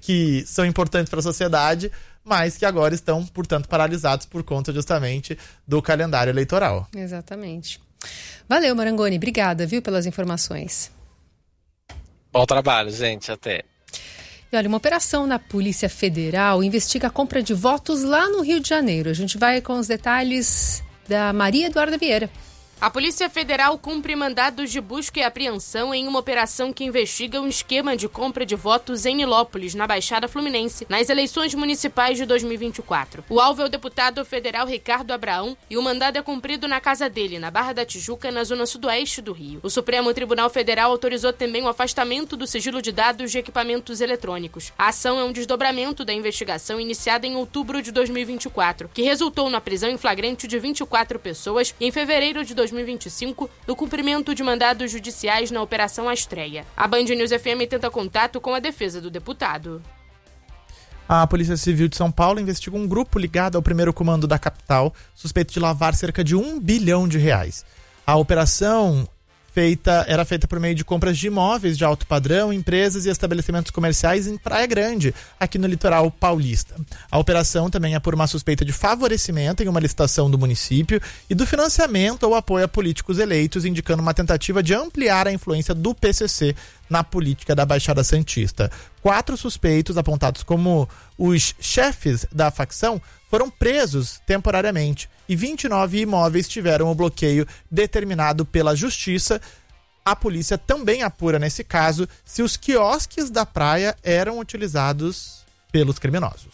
que são importantes para a sociedade, mas que agora estão, portanto, paralisados por conta justamente do calendário eleitoral. Exatamente. Valeu, Marangoni. Obrigada, viu, pelas informações. Bom trabalho, gente. Até. E olha, uma operação na Polícia Federal investiga a compra de votos lá no Rio de Janeiro. A gente vai com os detalhes da Maria Eduarda Vieira. A Polícia Federal cumpre mandados de busca e apreensão em uma operação que investiga um esquema de compra de votos em Nilópolis, na Baixada Fluminense, nas eleições municipais de 2024. O alvo é o deputado federal Ricardo Abraão e o mandado é cumprido na casa dele, na Barra da Tijuca, na zona sudoeste do Rio. O Supremo Tribunal Federal autorizou também o afastamento do sigilo de dados de equipamentos eletrônicos. A ação é um desdobramento da investigação iniciada em outubro de 2024, que resultou na prisão em flagrante de 24 pessoas em fevereiro de 2025, no cumprimento de mandados judiciais na Operação Astreia. A Band News FM tenta contato com a defesa do deputado. A Polícia Civil de São Paulo investiga um grupo ligado ao primeiro comando da capital, suspeito de lavar cerca de R$1 bilhão. A operação era feita por meio de compras de imóveis de alto padrão, empresas e estabelecimentos comerciais em Praia Grande, aqui no litoral paulista. A operação também é por uma suspeita de favorecimento em uma licitação do município e do financiamento ou apoio a políticos eleitos, indicando uma tentativa de ampliar a influência do PCC na política da Baixada Santista. 4 suspeitos, apontados como os chefes da facção, foram presos temporariamente e 29 imóveis tiveram o bloqueio determinado pela Justiça. A polícia também apura, nesse caso, se os quiosques da praia eram utilizados pelos criminosos.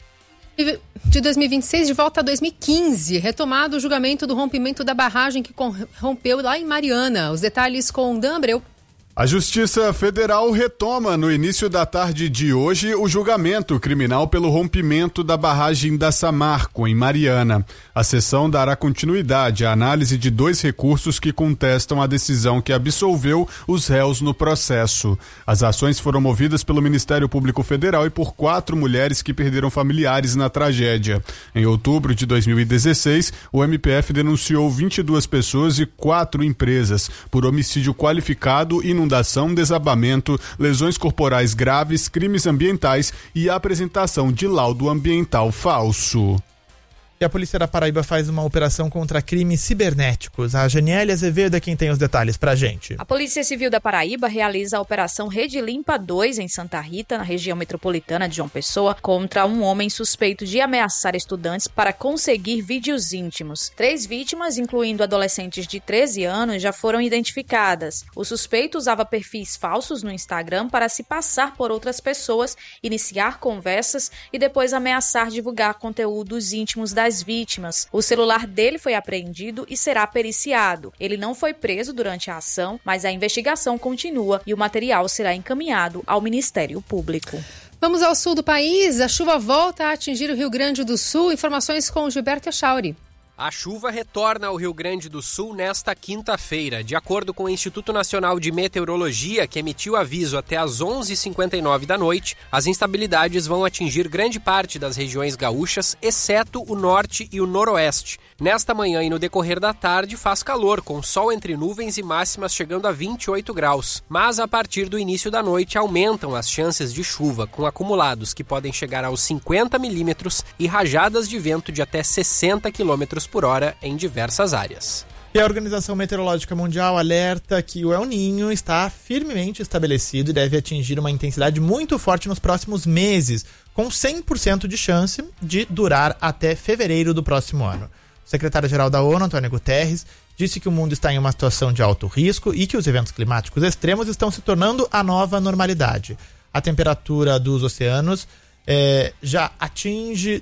De 2026 de volta a 2015, retomado o julgamento do rompimento da barragem que rompeu lá em Mariana. Os detalhes com Dan Abreu. A Justiça Federal retoma no início da tarde de hoje o julgamento criminal pelo rompimento da barragem da Samarco, em Mariana. A sessão dará continuidade à análise de 2 recursos que contestam a decisão que absolveu os réus no processo. As ações foram movidas pelo Ministério Público Federal e por 4 mulheres que perderam familiares na tragédia. Em outubro de 2016, o MPF denunciou 22 pessoas e 4 empresas por homicídio qualificado, inundação, desabamento, lesões corporais graves, crimes ambientais e apresentação de laudo ambiental falso. E a Polícia da Paraíba faz uma operação contra crimes cibernéticos. A Janiele Azevedo é quem tem os detalhes pra gente. A Polícia Civil da Paraíba realiza a Operação Rede Limpa 2 em Santa Rita, na região metropolitana de João Pessoa, contra um homem suspeito de ameaçar estudantes para conseguir vídeos íntimos. 3 vítimas, incluindo adolescentes de 13 anos, já foram identificadas. O suspeito usava perfis falsos no Instagram para se passar por outras pessoas, iniciar conversas e depois ameaçar divulgar conteúdos íntimos das vítimas. O celular dele foi apreendido e será periciado. Ele não foi preso durante a ação, mas a investigação continua e o material será encaminhado ao Ministério Público. Vamos ao sul do país. A chuva volta a atingir o Rio Grande do Sul. Informações com Gilberto Echauri. A chuva retorna ao Rio Grande do Sul nesta quinta-feira. De acordo com o Instituto Nacional de Meteorologia, que emitiu aviso até às 11h59 da noite, as instabilidades vão atingir grande parte das regiões gaúchas, exceto o norte e o noroeste. Nesta manhã e no decorrer da tarde faz calor, com sol entre nuvens e máximas chegando a 28 graus. Mas a partir do início da noite aumentam as chances de chuva, com acumulados que podem chegar aos 50 milímetros e rajadas de vento de até 60 quilômetros por hora em diversas áreas. E a Organização Meteorológica Mundial alerta que o El Niño está firmemente estabelecido e deve atingir uma intensidade muito forte nos próximos meses, com 100% de chance de durar até fevereiro do próximo ano. O secretário-geral da ONU, Antônio Guterres, disse que o mundo está em uma situação de alto risco e que os eventos climáticos extremos estão se tornando a nova normalidade. A temperatura dos oceanos já atinge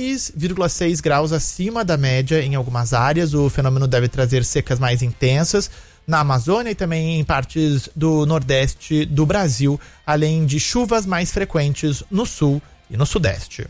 2,6 graus acima da média em algumas áreas. O fenômeno deve trazer secas mais intensas na Amazônia e também em partes do nordeste do Brasil, além de chuvas mais frequentes no sul e no sudeste.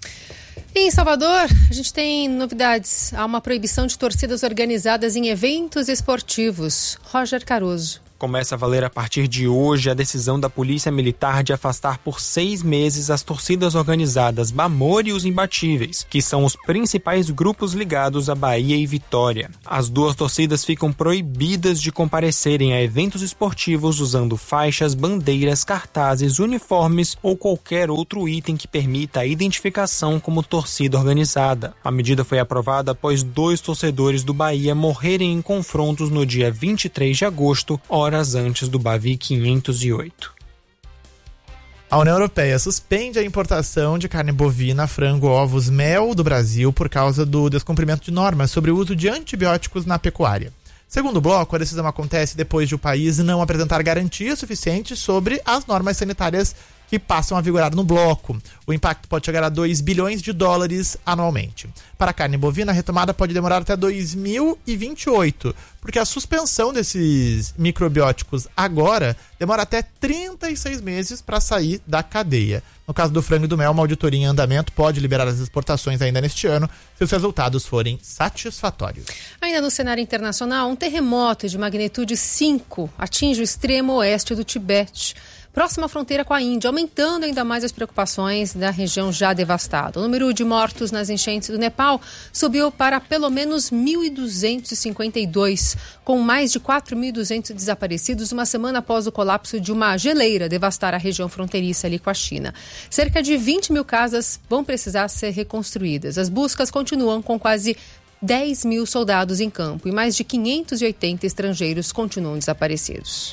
Em Salvador, a gente tem novidades. Há uma proibição de torcidas organizadas em eventos esportivos. Roger Caruso. Começa a valer a partir de hoje a decisão da Polícia Militar de afastar por 6 meses as torcidas organizadas Bamor e os Imbatíveis, que são os principais grupos ligados a Bahia e Vitória. As duas torcidas ficam proibidas de comparecerem a eventos esportivos usando faixas, bandeiras, cartazes, uniformes ou qualquer outro item que permita a identificação como torcida organizada. A medida foi aprovada após 2 torcedores do Bahia morrerem em confrontos no dia 23 de agosto, horas antes do Bavi 508. A União Europeia suspende a importação de carne bovina, frango, ovos, mel do Brasil por causa do descumprimento de normas sobre o uso de antibióticos na pecuária. Segundo o bloco, a decisão acontece depois de o país não apresentar garantias suficientes sobre as normas sanitárias que passam a vigorar no bloco. O impacto pode chegar a 2 bilhões de dólares anualmente. Para a carne bovina, a retomada pode demorar até 2028, porque a suspensão desses microbióticos agora demora até 36 meses para sair da cadeia. No caso do frango e do mel, uma auditoria em andamento pode liberar as exportações ainda neste ano, se os resultados forem satisfatórios. Ainda no cenário internacional, um terremoto de magnitude 5 atinge o extremo oeste do Tibete, próxima à fronteira com a Índia, aumentando ainda mais as preocupações da região já devastada. O número de mortos nas enchentes do Nepal subiu para pelo menos 1.252, com mais de 4.200 desaparecidos uma semana após o colapso de uma geleira devastar a região fronteiriça ali com a China. Cerca de 20 mil casas vão precisar ser reconstruídas. As buscas continuam com quase 10 mil soldados em campo e mais de 580 estrangeiros continuam desaparecidos.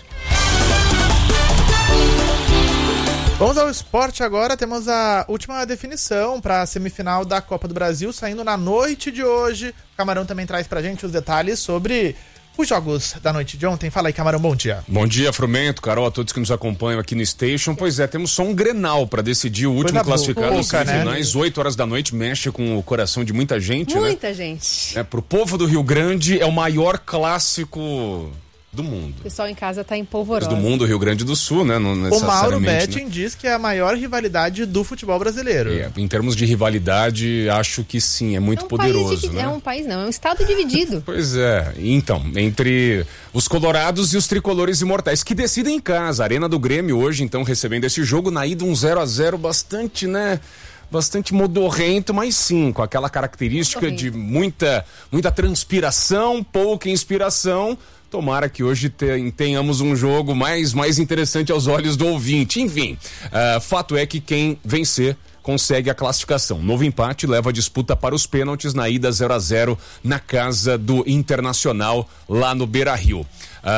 Vamos ao esporte agora, temos a última definição para a semifinal da Copa do Brasil, saindo na noite de hoje. O Camarão também traz pra gente os detalhes sobre os jogos da noite de ontem. Fala aí, Camarão, bom dia. Bom dia, Frumento, Carol, a todos que nos acompanham aqui no Station. Pois é, temos só um Grenal para decidir o último classificado das semifinais, 8 horas da noite, mexe com o coração de muita gente, Muita gente. Pro povo do Rio Grande é o maior clássico do mundo. O pessoal em casa tá em polvorosa. Do mundo, Rio Grande do Sul, né? Não o Mauro Betting diz que é a maior rivalidade do futebol brasileiro. Em termos de rivalidade, acho que sim, é muito poderoso, né? É um país não, é um estado dividido. Pois é, então, entre os colorados e os tricolores imortais, que decidem em casa. Arena do Grêmio hoje, então, recebendo esse jogo, na ida 0-0, bastante, né? Bastante modorrento, mas sim, com aquela característica de muita transpiração, pouca inspiração. Tomara que hoje tenhamos um jogo mais interessante aos olhos do ouvinte. Enfim, fato é que quem vencer consegue a classificação. Novo empate leva a disputa para os pênaltis na ida 0-0 na casa do Internacional, lá no Beira-Rio.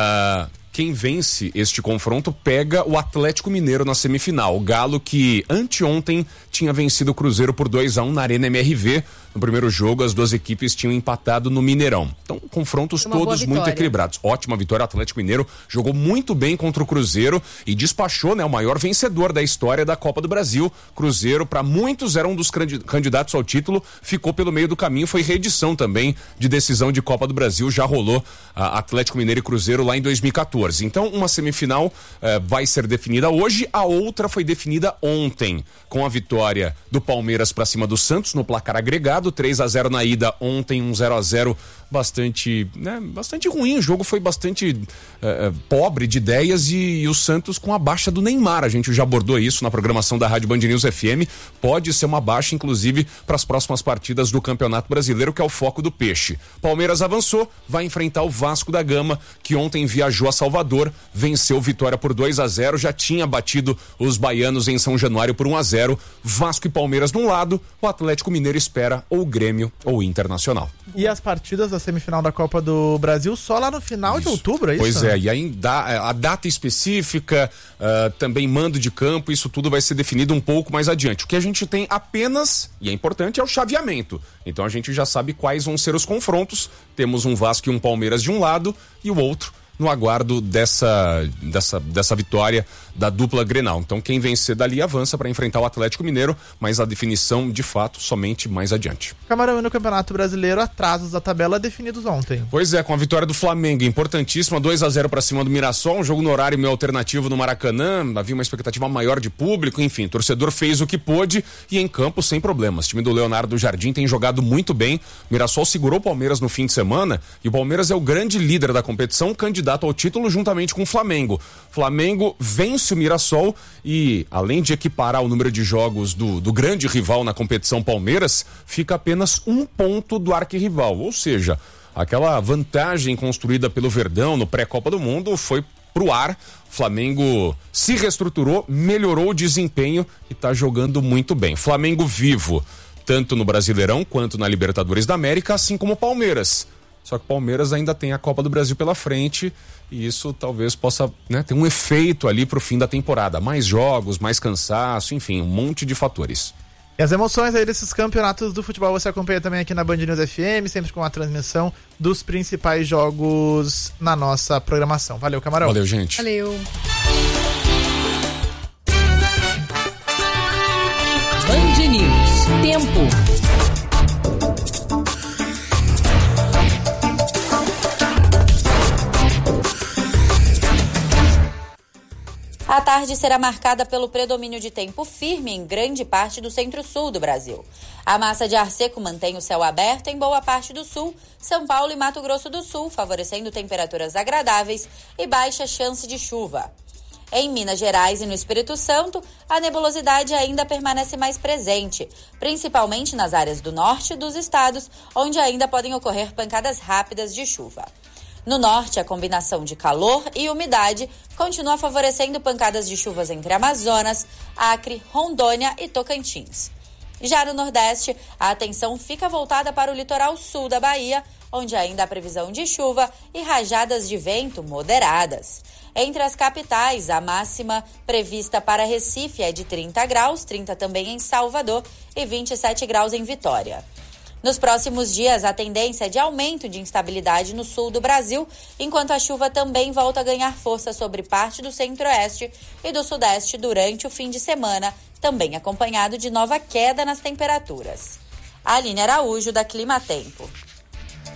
Quem vence este confronto pega o Atlético Mineiro na semifinal. O Galo que anteontem tinha vencido o Cruzeiro por 2-1 na Arena MRV. No primeiro jogo, as duas equipes tinham empatado no Mineirão. Então, confrontos todos muito equilibrados. Ótima vitória, o Atlético Mineiro jogou muito bem contra o Cruzeiro e despachou, né, o maior vencedor da história da Copa do Brasil. Cruzeiro, para muitos, era um dos candidatos ao título, ficou pelo meio do caminho, foi reedição também de decisão de Copa do Brasil, já rolou Atlético Mineiro e Cruzeiro lá em 2014. Então, uma semifinal vai ser definida hoje, a outra foi definida ontem, com a vitória do Palmeiras para cima do Santos no placar agregado, 3-0 na ida, ontem 0-0 bastante ruim, o jogo foi bastante pobre de ideias e o Santos com a baixa do Neymar, a gente já abordou isso na programação da Rádio Band News FM, pode ser uma baixa inclusive para as próximas partidas do Campeonato Brasileiro, que é o foco do Peixe. Palmeiras avançou, vai enfrentar o Vasco da Gama, que ontem viajou a Salvador, venceu Vitória por 2-0, já tinha batido os baianos em São Januário por 1-0, Vasco e Palmeiras de um lado, o Atlético Mineiro espera ou Grêmio ou Internacional. E as partidas da semifinal da Copa do Brasil só lá no final de outubro, é isso? Pois é, e ainda a data específica, também mando de campo, isso tudo vai ser definido um pouco mais adiante. O que a gente tem apenas, e é importante, é o chaveamento. Então a gente já sabe quais vão ser os confrontos. Temos um Vasco e um Palmeiras de um lado e o outro no aguardo dessa vitória da dupla Grenal. Então quem vencer dali avança para enfrentar o Atlético Mineiro, mas a definição de fato somente mais adiante. Camarão, no Campeonato Brasileiro, atrasos da tabela definidos ontem. Pois é, com a vitória do Flamengo, importantíssima, 2-0 para cima do Mirassol, um jogo no horário meio alternativo no Maracanã, havia uma expectativa maior de público, enfim, o torcedor fez o que pôde e em campo sem problemas. O time do Leonardo Jardim tem jogado muito bem, o Mirassol segurou o Palmeiras no fim de semana e o Palmeiras é o grande líder da competição, candidato candidato ao título juntamente com o Flamengo. Flamengo vence o Mirassol e, além de equiparar o número de jogos do grande rival na competição Palmeiras, fica apenas 1 ponto do arquirrival. Ou seja, aquela vantagem construída pelo Verdão no pré-Copa do Mundo foi pro ar. O Flamengo se reestruturou, melhorou o desempenho e tá jogando muito bem. Flamengo vivo, tanto no Brasileirão quanto na Libertadores da América, assim como o Palmeiras. Só que o Palmeiras ainda tem a Copa do Brasil pela frente e isso talvez possa, né, ter um efeito ali pro fim da temporada. Mais jogos, mais cansaço, enfim, um monte de fatores. E as emoções aí desses campeonatos do futebol você acompanha também aqui na Band News FM, sempre com a transmissão dos principais jogos na nossa programação. Valeu, Camarão. Valeu, gente. Valeu. Band News. Tempo. A tarde será marcada pelo predomínio de tempo firme em grande parte do centro-sul do Brasil. A massa de ar seco mantém o céu aberto em boa parte do sul, São Paulo e Mato Grosso do Sul, favorecendo temperaturas agradáveis e baixa chance de chuva. Em Minas Gerais e no Espírito Santo, a nebulosidade ainda permanece mais presente, principalmente nas áreas do norte dos estados, onde ainda podem ocorrer pancadas rápidas de chuva. No norte, a combinação de calor e umidade continua favorecendo pancadas de chuvas entre Amazonas, Acre, Rondônia e Tocantins. Já no nordeste, a atenção fica voltada para o litoral sul da Bahia, onde ainda há previsão de chuva e rajadas de vento moderadas. Entre as capitais, a máxima prevista para Recife é de 30 graus, 30 também em Salvador e 27 graus em Vitória. Nos próximos dias, a tendência é de aumento de instabilidade no sul do Brasil, enquanto a chuva também volta a ganhar força sobre parte do centro-oeste e do sudeste durante o fim de semana, também acompanhado de nova queda nas temperaturas. Aline Araújo, da Clima Tempo.